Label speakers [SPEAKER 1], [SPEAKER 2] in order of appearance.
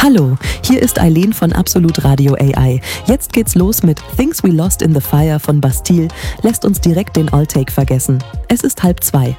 [SPEAKER 1] Hallo, hier ist Eileen von Absolut Radio AI. Jetzt geht's los mit Things We Lost in the Fire von Bastille, lässt uns direkt den Alltake vergessen. Es ist 1:30.